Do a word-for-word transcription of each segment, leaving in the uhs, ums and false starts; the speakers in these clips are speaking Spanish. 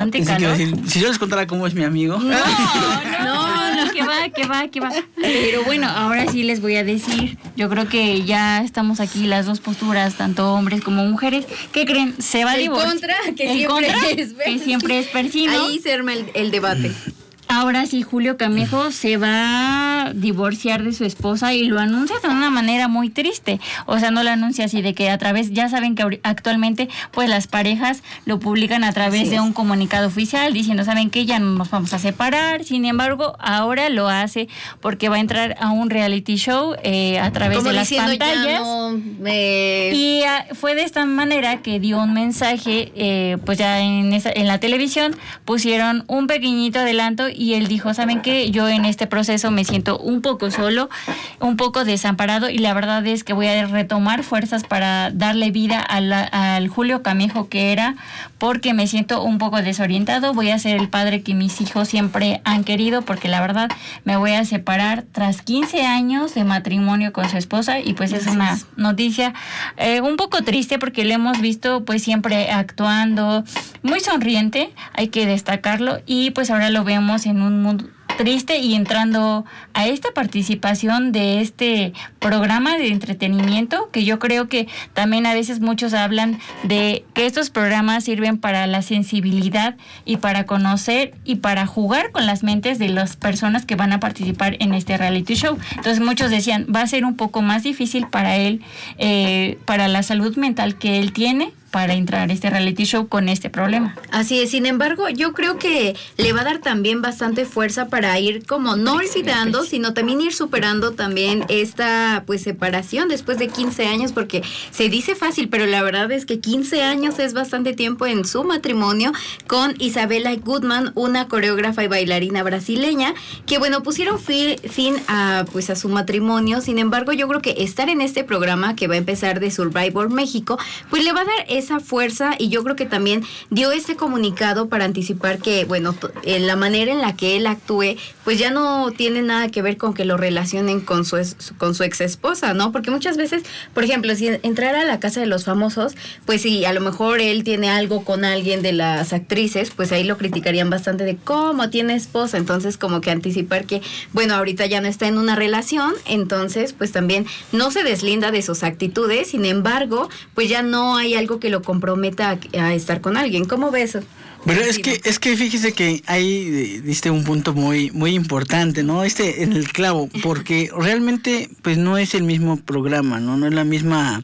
bastante Pensé que calor. iba a decir, si yo les contara cómo es mi amigo. No, no, no, no, que va, que va, que va. Pero bueno, ahora sí les voy a decir, yo creo que ya estamos aquí las dos posturas, tanto hombres como mujeres. ¿Qué creen? Se va a El divorciar. contra, que El siempre contra, es, ¿ves? que siempre es persino. Ahí se arma el, el debate. Ahora sí, Julio Camejo se va a divorciar de su esposa y lo anuncia de una manera muy triste. O sea, no lo anuncia así de que a través, ya saben que actualmente pues las parejas lo publican a través Así de es. un comunicado oficial diciendo, saben que ya no nos vamos a separar. Sin embargo, ahora lo hace porque va a entrar a un reality show eh, a través Como de las diciendo, pantallas. ya no me... Y uh, fue de esta manera que dio un mensaje, eh, pues ya en, esa, en la televisión pusieron un pequeñito adelanto y él dijo, ¿saben qué? Yo en este proceso me siento un poco solo, un poco desamparado y la verdad es que voy a retomar fuerzas para darle vida a la, al Julio Camejo que era, porque me siento un poco desorientado, voy a ser el padre que mis hijos siempre han querido, porque la verdad me voy a separar tras quince años de matrimonio con su esposa y pues es una noticia eh, un poco triste porque le hemos visto pues siempre actuando muy sonriente, hay que destacarlo, y pues ahora lo vemos en un mundo triste y entrando a esta participación de este programa de entretenimiento, que yo creo que también a veces muchos hablan de que estos programas sirven para la sensibilidad y para conocer y para jugar con las mentes de las personas que van a participar en este reality show. Entonces muchos decían, va a ser un poco más difícil para él, eh, para la salud mental que él tiene, para entrar a este reality show con este problema. Así es, sin embargo, yo creo que le va a dar también bastante fuerza para ir como no olvidando, sino también ir superando también esta pues separación después de quince años, porque se dice fácil, pero la verdad es que quince años es bastante tiempo en su matrimonio con Isabela Goodman, una coreógrafa y bailarina brasileña, que bueno, pusieron fi, fin a pues a su matrimonio. Sin embargo, yo creo que estar en este programa que va a empezar de Survivor México, pues le va a dar esa fuerza, y yo creo que también dio este comunicado para anticipar que, bueno, t- en la manera en la que él actúe, pues ya no tiene nada que ver con que lo relacionen con su, es, con su ex esposa, ¿no? Porque muchas veces, por ejemplo, si entrara a la casa de los famosos, pues si a lo mejor él tiene algo con alguien de las actrices, pues ahí lo criticarían bastante de cómo tiene esposa. Entonces, como que anticipar que, bueno, ahorita ya no está en una relación, entonces pues también no se deslinda de sus actitudes. Sin embargo, pues ya no hay algo que lo comprometa a, a estar con alguien. ¿Cómo ves? Pero es que, es que fíjese que ahí diste un punto muy, muy importante, ¿no? Este en el clavo, porque realmente, pues no es el mismo programa, ¿no? No es la misma,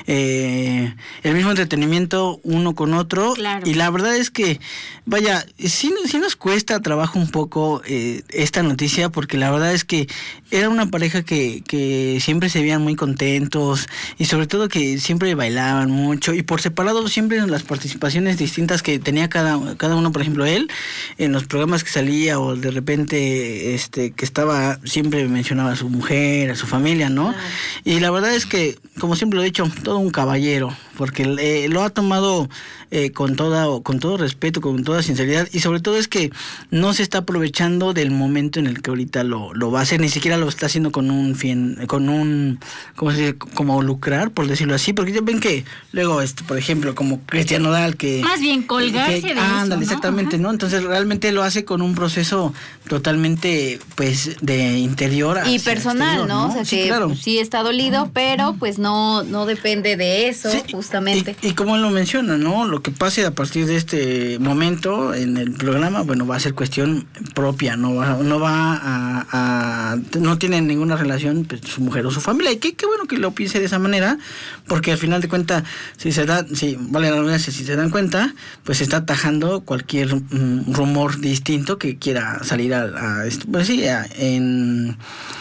eh, el mismo entretenimiento uno con otro. Claro. Y la verdad es que, vaya, sí, sí nos cuesta trabajo un poco eh, esta noticia, porque la verdad es que era una pareja que, que siempre se veían muy contentos, y sobre todo que siempre bailaban mucho, y por separado siempre en las participaciones distintas que tenía cada cada uno, por ejemplo, él, en los programas que salía, o de repente este que estaba, siempre mencionaba a su mujer, a su familia, ¿no? Claro. Y la verdad es que, como siempre lo he dicho, todo un caballero, porque eh, lo ha tomado eh, con toda con todo respeto, con toda sinceridad, y sobre todo es que no se está aprovechando del momento en el que ahorita lo, lo va a hacer, ni siquiera lo está haciendo con un fin, con un, ¿cómo se dice? Como lucrar, por decirlo así, porque ya ven que luego, este por ejemplo, como Cristian Nodal, que... Más bien colgarse que, de ándale, eso, ¿no? Exactamente, Ajá. ¿no? Entonces realmente lo hace con un proceso totalmente, pues, de interior y personal, exterior, ¿no? ¿no? O sea, sí, que claro. sí está dolido, pero pues no, no depende de eso, sí, justamente. Y, y como él lo menciona, ¿no? Lo que pase a partir de este momento en el programa, bueno, va a ser cuestión propia, no va, no va a, a no tiene ninguna relación, pues, su mujer o su familia. Y qué, qué bueno que lo piense de esa manera, porque al final de cuentas, si se da, si vale la redundancia, si se dan cuenta, pues se está atajando cualquier mm, rumor distinto que quiera salir a, a pues sí, a, en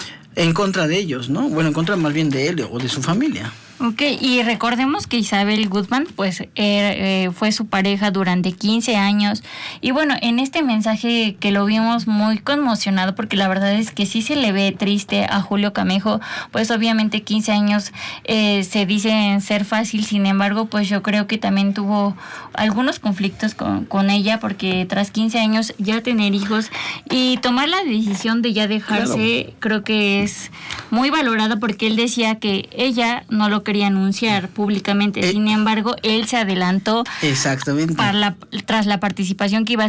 en contra de ellos, ¿no? Bueno, en contra más bien de él o de su familia. Ok, y recordemos que Isabel Goodman, pues, eh, eh, fue su pareja durante quince años. Y bueno, en este mensaje que lo vimos muy conmocionado, porque la verdad es que sí se le ve triste a Julio Camejo, pues obviamente quince años eh, se dicen ser fácil, sin embargo, pues yo creo que también tuvo algunos conflictos con, con ella, porque tras quince años ya tener hijos y tomar la decisión de ya dejarse, claro, creo que es muy valorada, porque él decía que ella no lo quería anunciar públicamente, eh, sin embargo, él se adelantó exactamente para la, tras la participación que iba a